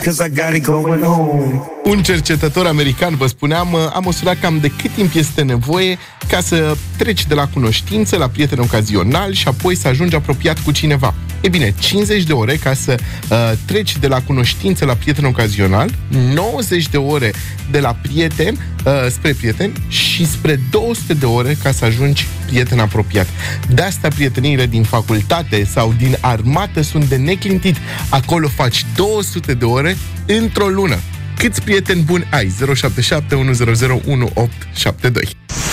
'cause I got it going on. Un cercetător american, vă spuneam, a măsurat cam de cât timp este nevoie ca să treci de la cunoștință la prieten ocazional și apoi să ajungi apropiat cu cineva. E bine, 50 de ore ca să treci de la cunoștință la prieten ocazional, 90 de ore de la prieten spre prieten și spre 200 de ore ca să ajungi prieten apropiat. De asta prieteniile din facultate sau din armată sunt de neclintit. Acolo faci 200 de ore într-o lună. Câți prieteni buni ai? 077 100 1872.